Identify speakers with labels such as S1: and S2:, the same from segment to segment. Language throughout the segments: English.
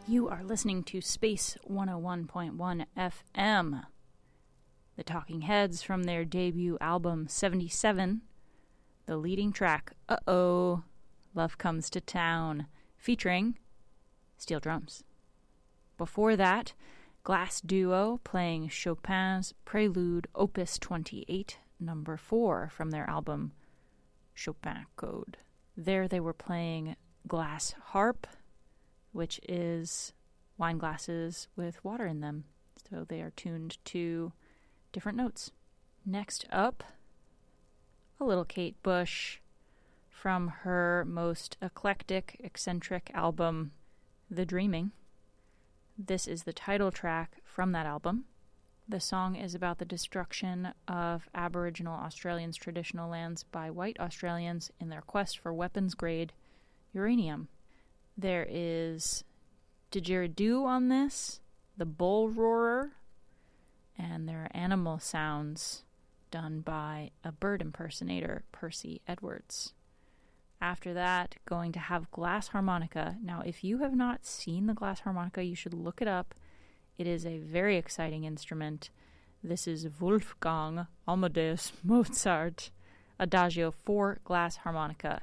S1: You are listening to Space 101.1 FM. The Talking Heads from their debut album 77. The leading track, Uh-Oh, Love Comes to Town, featuring steel drums. Before that, Glass Duo playing Chopin's Prelude Opus 28, number 4 from their album Chopin Code. There they were playing glass harp, which is wine glasses with water in them. So they are tuned to different notes. Next up, a little Kate Bush from her most eclectic, eccentric album, The Dreaming. This is the title track from that album. The song is about the destruction of Aboriginal Australians' traditional lands by white Australians in their quest for weapons-grade uranium. There is didgeridoo on this, the bull roarer, and there are animal sounds done by a bird impersonator, Percy Edwards. After that, going to have glass harmonica. Now, if you have not seen the glass harmonica, you should look it up. It is a very exciting instrument. This is Wolfgang Amadeus Mozart Adagio for glass harmonica,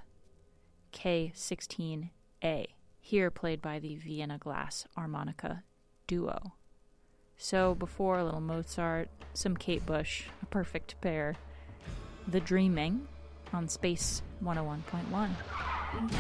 S1: K16A, here played by the Vienna Glass Harmonica Duo. So before a little Mozart, some Kate Bush, a perfect pair. The Dreaming on Space 101.1.